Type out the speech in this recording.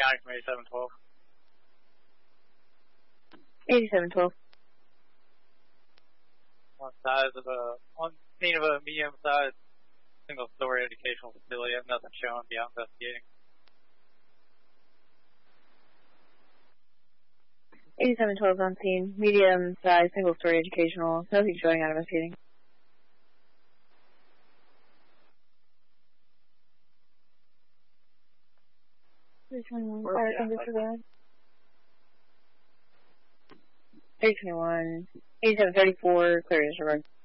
responding from 8712. 8712. One scene of a medium-sized single-story educational facility. I have nothing shown beyond investigating. 8712 on scene. Medium-sized single-story educational. Nothing showing out investigating. Disregard. 321. 8734, clear disregard.